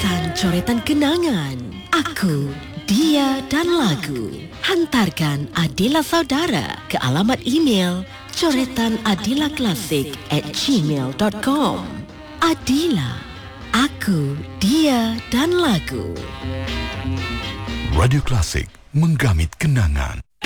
Pesan coretan kenangan. Aku, dia dan lagu. Hantarkan Adila Saudara ke alamat email coretanadilaklasik@gmail.com. Adila, aku, dia dan lagu. Radio Klasik, menggamit kenangan.